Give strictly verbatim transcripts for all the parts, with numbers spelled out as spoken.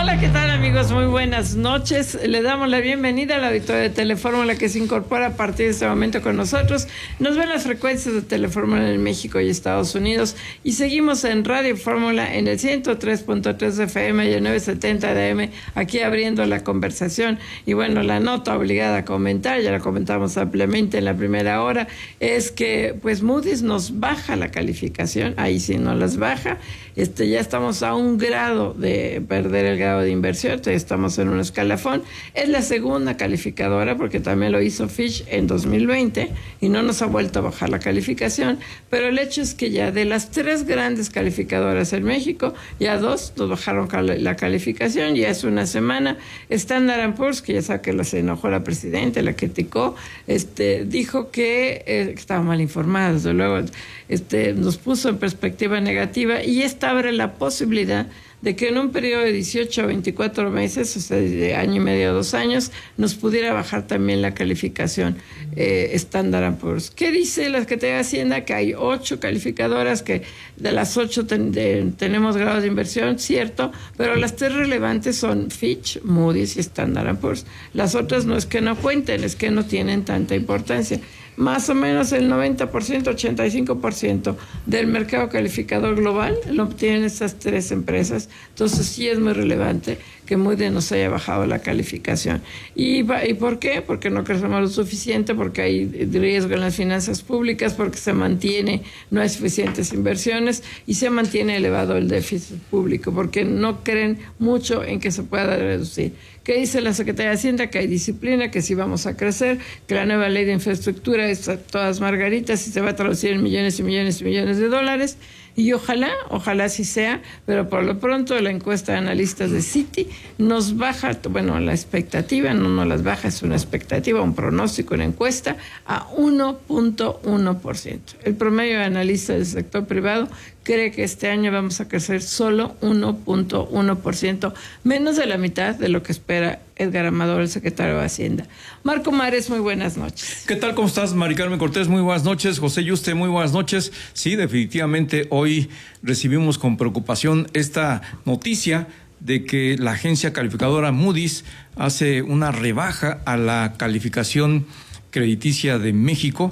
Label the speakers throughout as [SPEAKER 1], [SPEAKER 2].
[SPEAKER 1] Hola, ¿qué tal, amigos? Muy buenas noches. Le damos la bienvenida al auditorio de Telefórmula que se incorpora a partir de este momento con nosotros. Nos ven las frecuencias de Telefórmula en México y Estados Unidos y seguimos en Radio Fórmula en el ciento tres punto tres F M y el novecientos setenta de A M, aquí abriendo la conversación. Y bueno, la nota obligada a comentar, ya la comentamos ampliamente en la primera hora, es que pues Moody's nos baja la calificación, ahí sí no las baja. Este, ya estamos a un grado de perder el grado de inversión, estamos en un escalafón. Es la segunda calificadora, porque también lo hizo Fitch en dos mil veinte y no nos ha vuelto a bajar la calificación, pero el hecho es que ya de las tres grandes calificadoras en México, ya dos nos bajaron la calificación, ya es una semana. Standard and Poor's, que ya sabe que se enojó la presidenta, la criticó, este, dijo que eh, estaba mal informada, desde luego, este, nos puso en perspectiva negativa, y esta abre la posibilidad de que en un periodo de dieciocho a veinticuatro meses, o sea, de año y medio a dos años, nos pudiera bajar también la calificación eh, Standard and Poor's. ¿Qué dice la Secretaría de Hacienda? Que hay ocho calificadoras, que de las ocho ten, de, tenemos grados de inversión, cierto, pero las tres relevantes son Fitch, Moody's y Standard and Poor's. Las otras no es que no cuenten, es que no tienen tanta importancia. Más o menos el noventa por ciento, ochenta y cinco por ciento del mercado calificador global lo obtienen estas tres empresas. Entonces sí es muy relevante que Moody's nos haya bajado la calificación. ¿Y, ¿Y por qué? Porque no crecemos lo suficiente, porque hay riesgo en las finanzas públicas, porque se mantiene, no hay suficientes inversiones y se mantiene elevado el déficit público, porque no creen mucho en que se pueda reducir. ¿Qué dice la Secretaría de Hacienda? Que hay disciplina, que sí vamos a crecer, que la nueva ley de infraestructura es a todas margaritas y se va a traducir en millones y millones y millones de dólares. Y ojalá, ojalá sí sea, pero por lo pronto la encuesta de analistas de Citi nos baja, bueno, la expectativa, no nos las baja, es una expectativa, un pronóstico, una encuesta, a uno punto uno por ciento. El promedio de analistas del sector privado cree que este año vamos a crecer solo uno punto uno por ciento, menos de la mitad de lo que espera Edgar Amador, el secretario de Hacienda. Marco Mares, muy buenas noches.
[SPEAKER 2] ¿Qué tal? ¿Cómo estás, Mari Carmen Cortés? Muy buenas noches. José Yuste, muy buenas noches. Sí, definitivamente hoy recibimos con preocupación esta noticia de que la agencia calificadora Moody's hace una rebaja a la calificación crediticia de México.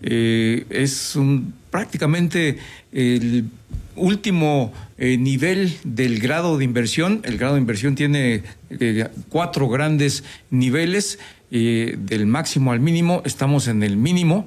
[SPEAKER 2] Eh, es un, prácticamente el último eh, nivel del grado de inversión. El grado de inversión tiene eh, cuatro grandes niveles, eh, del máximo al mínimo. Estamos en el mínimo.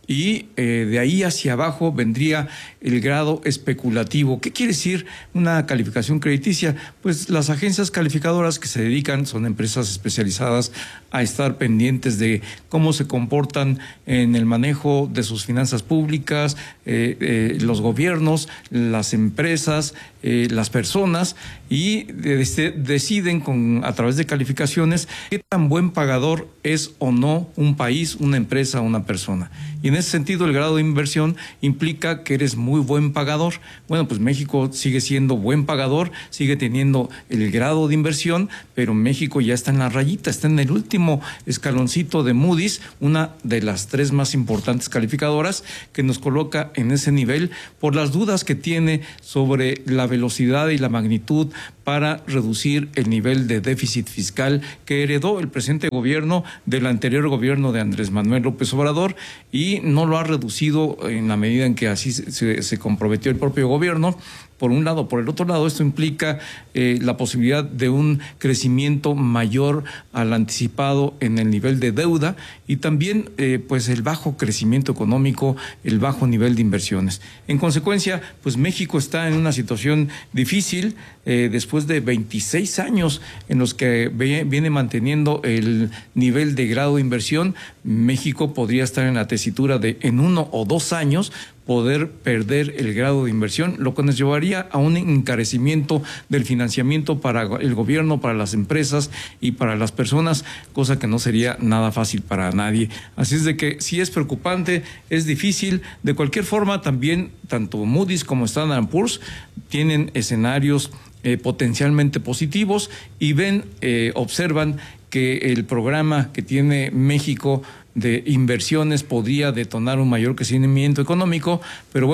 [SPEAKER 2] Y eh, de ahí hacia abajo vendría el grado especulativo. ¿Qué quiere decir una calificación crediticia? Pues las agencias calificadoras que se dedican, son empresas especializadas a estar pendientes de cómo se comportan en el manejo de sus finanzas públicas, eh, eh, los gobiernos, las empresas, eh, las personas, y de, de, deciden con, a través de calificaciones qué tan buen pagador es o no un país, una empresa, una persona. Y en ese sentido, el grado de inversión implica que eres muy buen pagador. Bueno, pues México sigue siendo buen pagador, sigue teniendo el grado de inversión, pero México ya está en la rayita, está en el último escaloncito de Moody's, una de las tres más importantes calificadoras, que nos coloca en ese nivel por las dudas que tiene sobre la velocidad y la magnitud para reducir el nivel de déficit fiscal que heredó el presente gobierno del anterior gobierno de Andrés Manuel López Obrador, y no lo ha reducido en la medida en que así se, se comprometió el propio gobierno. Por un lado. Por el otro lado, esto implica eh, la posibilidad de un crecimiento mayor al anticipado en el nivel de deuda, y también eh, pues el bajo crecimiento económico, el bajo nivel de inversiones. En consecuencia, pues México está en una situación difícil eh, después de veintiséis años en los que ve, viene manteniendo el nivel de grado de inversión. México podría estar en la tesitura de en uno o dos años poder perder el grado de inversión, lo que nos llevaría a un encarecimiento del financiamiento para el gobierno, para las empresas y para las personas, cosa que no sería nada fácil para nadie. Así es de que sí es preocupante, es difícil. De cualquier forma, también tanto Moody's como Standard and Poor's tienen escenarios eh, potencialmente positivos y ven, eh, observan que el programa que tiene México de inversiones podría detonar un mayor crecimiento económico, pero bueno,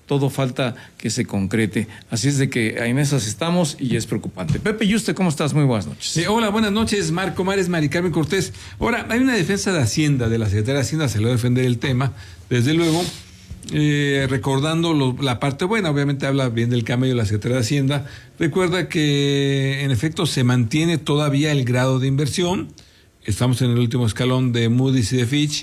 [SPEAKER 2] todo falta que se concrete. Así es de que en esas estamos y es preocupante. Pepe Yuste, ¿cómo estás? Muy buenas noches.
[SPEAKER 3] Sí, hola, buenas noches, Marco Mares, Mari Carmen Cortés. Ahora, hay una defensa de Hacienda, de la Secretaría de Hacienda, se le va a defender el tema, desde luego, eh, recordando lo, la parte buena, obviamente habla bien del camello de la Secretaría de Hacienda. Recuerda que, en efecto, se mantiene todavía el grado de inversión. Estamos en el último escalón de Moody's y de Fitch.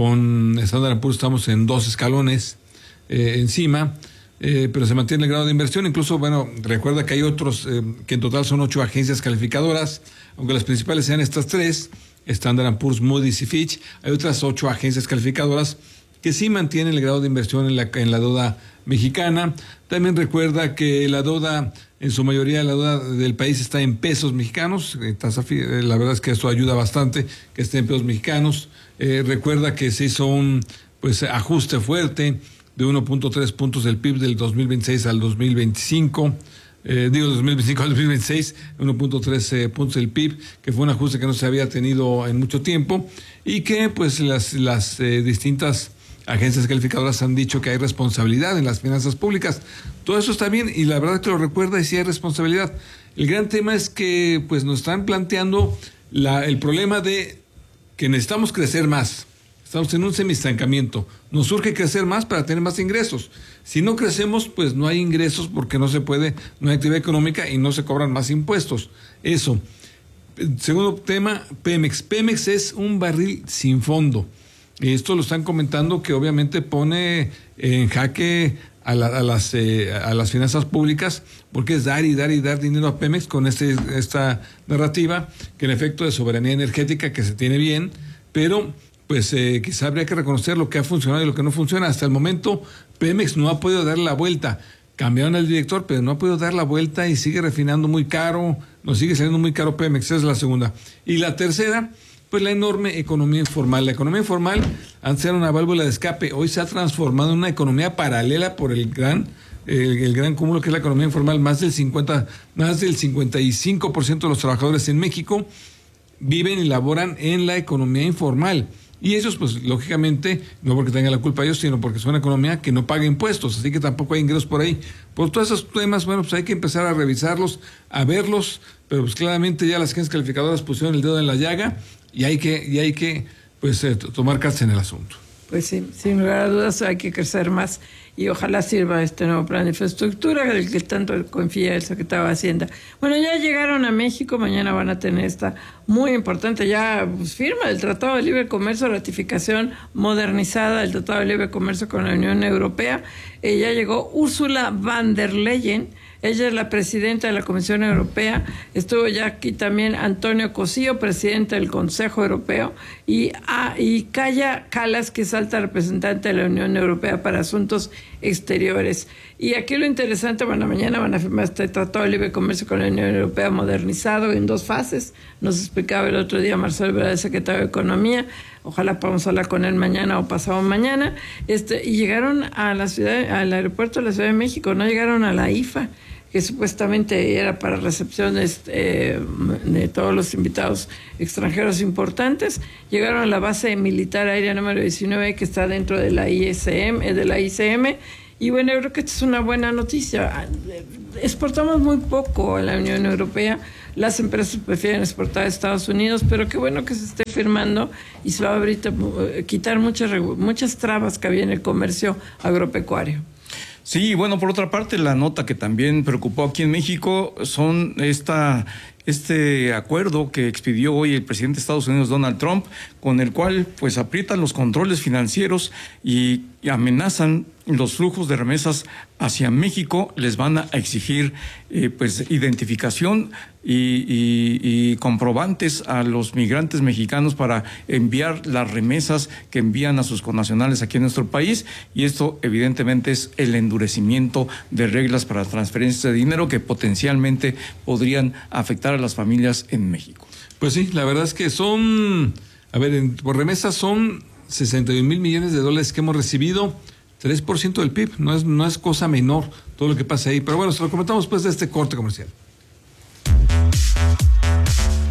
[SPEAKER 3] Con Standard and Poor's estamos en dos escalones eh, encima, eh, pero se mantiene el grado de inversión. Incluso, bueno, recuerda que hay otros, eh, que en total son ocho agencias calificadoras, aunque las principales sean estas tres, Standard and Poor's, Moody's y Fitch. Hay otras ocho agencias calificadoras que sí mantienen el grado de inversión en la, en la deuda mexicana. También recuerda que la deuda, en su mayoría la deuda del país está en pesos mexicanos. Tasa, la verdad es que esto ayuda bastante, que esté en pesos mexicanos. Eh, recuerda que se hizo un pues ajuste fuerte de uno punto tres puntos del P I B del dos mil veintiséis al dos mil veinticinco. Eh, digo, dos mil veinticinco al dos mil veintiséis, uno punto tres eh, puntos del P I B, que fue un ajuste que no se había tenido en mucho tiempo y que pues las, las eh, distintas agencias calificadoras han dicho que hay responsabilidad en las finanzas públicas. Todo eso está bien y la verdad es que lo recuerda y sí hay responsabilidad. El gran tema es que pues nos están planteando la, el problema de que necesitamos crecer más. Estamos en un semiestancamiento. Nos urge crecer más para tener más ingresos. Si no crecemos, pues no hay ingresos porque no se puede, no hay actividad económica y no se cobran más impuestos. Eso. Segundo tema, Pemex. Pemex es un barril sin fondo. Esto lo están comentando que obviamente pone en jaque a, la, a, las, eh, a las finanzas públicas, porque es dar y dar y dar dinero a Pemex con este, esta narrativa, que en efecto de soberanía energética que se tiene bien, pero pues eh, quizá habría que reconocer lo que ha funcionado y lo que no funciona. Hasta el momento Pemex no ha podido dar la vuelta. Cambiaron al director, pero no ha podido dar la vuelta y sigue refinando muy caro, nos sigue saliendo muy caro Pemex, esa es la segunda. Y la tercera, pues la enorme economía informal. La economía informal, antes era una válvula de escape, hoy se ha transformado en una economía paralela por el gran, eh, el gran cúmulo que es la economía informal. Más del cincuenta, más del cincuenta y cinco por ciento de los trabajadores en México viven y laboran en la economía informal. Y ellos, pues, lógicamente, no porque tengan la culpa ellos, sino porque es una economía que no paga impuestos, así que tampoco hay ingresos por ahí. Por todos esos temas, bueno, pues hay que empezar a revisarlos, a verlos, pero pues claramente ya las agencias calificadoras pusieron el dedo en la llaga y hay que, y hay que pues, eh, tomar cartas en el asunto.
[SPEAKER 1] Pues sí, sin lugar a dudas hay que crecer más y ojalá sirva este nuevo plan de infraestructura del que tanto confía el secretario de Hacienda. Bueno, ya llegaron a México, mañana van a tener esta muy importante ya pues, firma del Tratado de Libre Comercio, ratificación modernizada del Tratado de Libre Comercio con la Unión Europea. Eh, ya llegó Ursula von der Leyen. Ella es la presidenta de la Comisión Europea. Estuvo ya aquí también Antonio Cosillo, presidente del Consejo Europeo, y, ah, y Kaja Kallas, que es alta representante de la Unión Europea para Asuntos Exteriores. Y aquí lo interesante, bueno, mañana van a firmar este Tratado de Libre Comercio con la Unión Europea modernizado en dos fases. Nos explicaba el otro día Marcelo Ebrard, el secretario de Economía. Ojalá podamos hablar con él mañana o pasado mañana. Este, y llegaron a la ciudad, al aeropuerto de la Ciudad de México, no llegaron a la I F A, que supuestamente era para recepciones eh, de todos los invitados extranjeros importantes. Llegaron a la base militar aérea número diecinueve, que está dentro de la I S M, de la I C M. Y bueno, yo creo que esta es una buena noticia. Exportamos muy poco a la Unión Europea. Las empresas prefieren exportar a Estados Unidos, pero qué bueno que se esté firmando y se va a ahorita quitar muchas, muchas trabas que había en el comercio agropecuario.
[SPEAKER 2] Sí, bueno, por otra parte, la nota que también preocupó aquí en México son esta, este acuerdo que expidió hoy el presidente de Estados Unidos, Donald Trump, con el cual pues aprietan los controles financieros y, y amenazan los flujos de remesas hacia México. Les van a exigir eh, pues identificación y, y, y comprobantes a los migrantes mexicanos para enviar las remesas que envían a sus connacionales aquí en nuestro país, y esto evidentemente es el endurecimiento de reglas para transferencias de dinero que potencialmente podrían afectar a las familias en México.
[SPEAKER 3] Pues sí, la verdad es que son, a ver, en, por remesas son sesenta y un mil millones de dólares que hemos recibido, tres por ciento del P I B, no es, no es cosa menor todo lo que pasa ahí, pero bueno, se lo comentamos después de este corte comercial.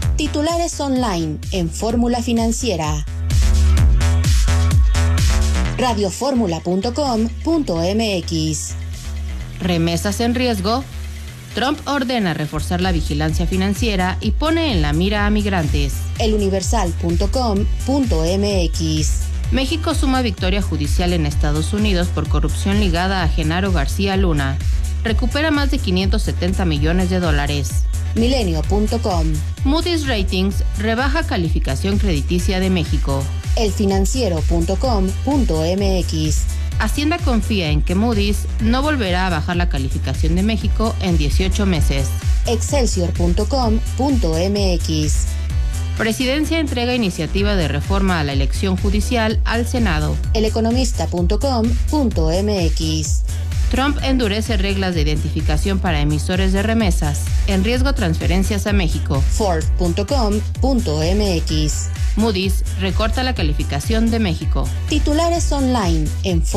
[SPEAKER 4] Titulares online en Fórmula Financiera. radioformula punto com punto m x.
[SPEAKER 5] Remesas en riesgo. Trump ordena reforzar la vigilancia financiera y pone en la mira a migrantes.
[SPEAKER 4] eluniversal punto com punto m x.
[SPEAKER 5] México suma victoria judicial en Estados Unidos por corrupción ligada a Genaro García Luna. Recupera más de quinientos setenta millones de dólares.
[SPEAKER 4] milenio punto com.
[SPEAKER 5] Moody's Ratings rebaja calificación crediticia de México.
[SPEAKER 4] elfinanciero punto com punto m x.
[SPEAKER 5] Hacienda confía en que Moody's no volverá a bajar la calificación de México en dieciocho meses.
[SPEAKER 4] excelsior punto com punto m x.
[SPEAKER 5] Presidencia entrega iniciativa de reforma a la elección judicial al Senado.
[SPEAKER 4] eleconomista punto com punto m x.
[SPEAKER 5] Trump endurece reglas de identificación para emisores de remesas. En riesgo transferencias a México.
[SPEAKER 4] ford punto com punto m x.
[SPEAKER 5] Moody's recorta la calificación de México.
[SPEAKER 4] Titulares online en